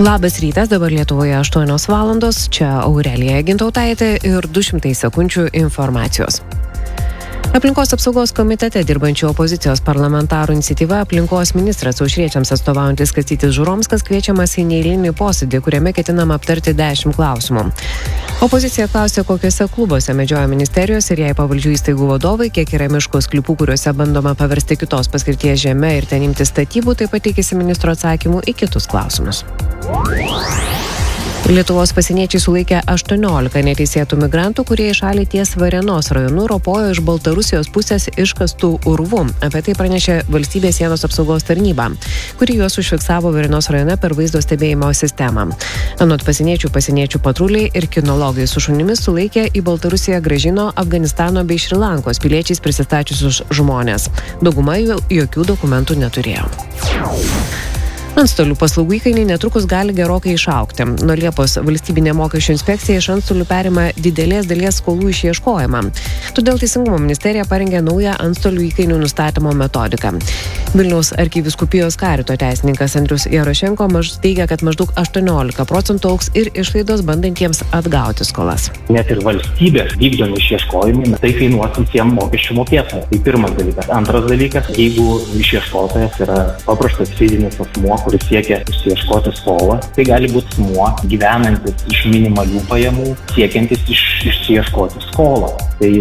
Labas rytas, dabar Lietuvoje 8 valandos, čia Aurelija Gintautaitė ir 200 sekundžių informacijos. Aplinkos apsaugos komitete dirbančių opozicijos parlamentarų iniciatyva aplinkos ministras aušriečiams atstovaujantis Kastytis Žuromskas kviečiamas į neeilinį posėdį, kuriame ketinama aptarti 10 klausimų. Opozicija klausė, kokiuose klubuose medžioja ministerijos ir jai pavaldžių įstaigų vadovai, kiek yra miško sklypų, kuriuose bandoma paversti kitos paskirties žeme ir ten imti statybų, taip pat tikisi ministro atsakymų į kitus klausimus. Lietuvos pasieniečiai sulaikė 18 neteisėtų migrantų, kurie į šalį ties Varėnos rajonu ropojo iš Baltarusijos pusės iškastų urvų. Apie tai pranešė Valstybės sienos apsaugos tarnyba, kuri juos užfiksavo Varėnos rajone per vaizdo stebėjimo sistemą. Anot pasieniečių patruliai ir kinologai su šunimis sulaikė į Baltarusiją grąžino Afganistano bei Šri Lankos piliečiais prisistačiusius žmonės. Dauguma jų jokių dokumentų neturėjo. Antstolių paslaugų įkainiai netrukus gali gerokai išaugti. Nuo Liepos valstybinė mokesčių inspekcija iš antstolių perima didelės dalies skolų išieškojimą. Todėl Teisingumo ministerija parengė naują antstolių įkainių nustatymo metodiką. Vilniaus arkivyskupijos karito teisininkas Andrius Jarošenko teigia, kad maždaug 18% augs ir išlaidos bandantiems atgauti skolas. Net ir valstybės vykdomi išieškojimai, tai kainuos visiems mokesčių mokėtojams. Tai pirmas dalykas. Antras dalykas, jeigu išieškotojas yra paprastas fizinis asmuo, kuris siekia išieškoti skolą, tai gali būti asmuo gyvenantis iš minimalių pajamų, siekiantis išieškoti skolą. Tai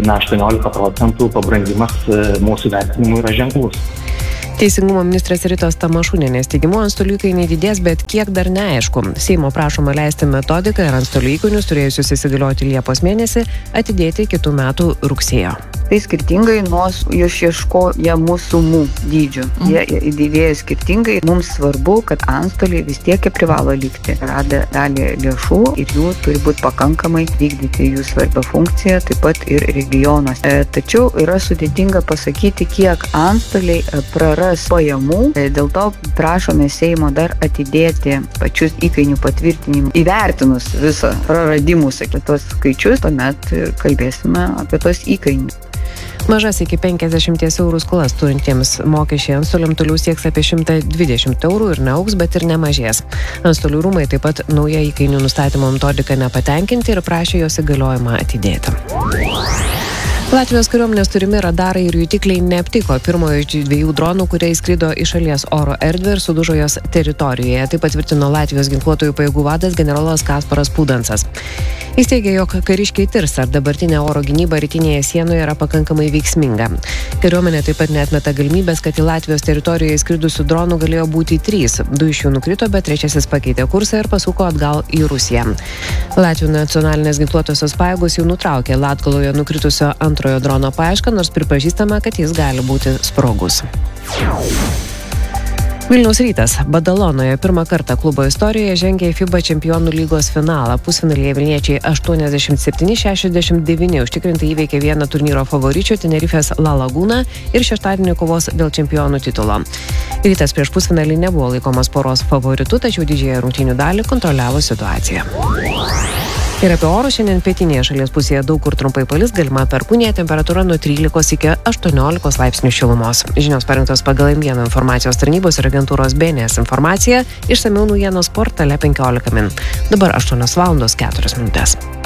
18% pabrangimas mūsų vertinimu yra ženklus. Teisingumo ministras Ritos Tamašunienės teigimu antstolių įkainiai didės, bet kiek dar neaišku. Seimo prašoma leisti metodiką ir antstolių įkainius turėjusius įsigalioti Liepos mėnesį atidėti kitų metų rugsėjo. Tai skirtingai nuo išieškojamų sumų dydžių. Jie didėja skirtingai. Mums svarbu, kad antstoliai vis tiek privalo likti. Rada dalį lėšų ir jų turi būti pakankamai vykdyti jų svarbią funkciją, taip pat ir regionuose. Tačiau yra sudėtinga pasakyti, kiek antstoliai praras pajamų. Dėl to prašome Seimo dar atidėti pačius įkainių patvirtinimų. Įvertinus visą praradimų, tos skaičius, tuomet kalbėsime apie tos įkainius. Mažas iki 50 eurų skolas turintiems mokesčiai antstoliam toliau sieks apie 120 eurų ir neaugs, bet ir nemažės. Antstolių rūmai taip pat nauja įkainių nustatymo metodika nepatenkinti ir prašė jos įgaliojimą atidėti. Latvijos kariuomenės turimi radarai ir jutikliai neaptiko pirmojo iš 2 dronų, kurie įskrido į šalies oro erdvę ir sudužo jos teritorijoje. Tai patvirtino Latvijos ginkluotojų pajėgų vadas generolas Kasparas Pudansas. Jis teigia, jog kariškiai tirs, ar dabartinė oro gynyba rytinėje sienoje yra pakankamai veiksminga. Kariuomenė taip pat neatmeta galimybės, kad į Latvijos teritorijoje įskridusių dronų galėjo būti 3. 2 iš jų nukrito, bet 3 pakeitė kursą ir pasuko atgal į Rusiją. Latvijos nacionalinės ginkluotosios pajėgos jau nutraukė Latgaloje nukritusio antrojo drono paiešką, nors pripažįstama, kad jis gali būti sprogus. Vilniaus Rytas Badalonoje pirmą kartą klubo istorijoje žengė į FIBA čempionų lygos finalą. Pusfinalyje vilniečiai 87-69 užtikrintai įveikė vieną turnyro favoričių Tenerifės La Laguna ir šeštadienį kovos dėl čempionų titulo. Rytas prieš pusfinalį nebuvo laikomas poros favoritų, tačiau didžiąją rungtynių dalį kontroliavo situaciją. Ir apie orus šiandien pietinėje šalies pusėje daug kur trumpai palis, galima perkūnija, temperatūra nuo 13 iki 18 laipsnių šilumos. Žinios parengtos pagal M1 informacijos tarnybos ir agentūros BNS informaciją, išsamiau naujienos portale 15 min. Dabar 8 valandos 4 minutės.